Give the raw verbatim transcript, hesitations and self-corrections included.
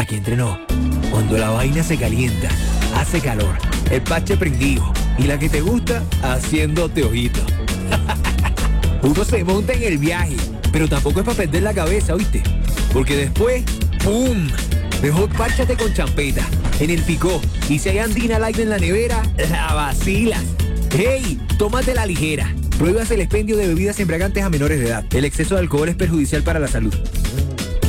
Aquí entrenó. Cuando la vaina se calienta, hace calor, el parche prendido y la que te gusta haciéndote ojito. Uno se monta en el viaje, pero tampoco es para perder la cabeza, ¿oíste? Porque después, ¡pum! Mejor párchate con champeta, en el picó, y si hay andina light en la nevera, la vacilas. ¡Hey! Tómate la ligera. Prohíbas el expendio de bebidas embriagantes a menores de edad. El exceso de alcohol es perjudicial para la salud.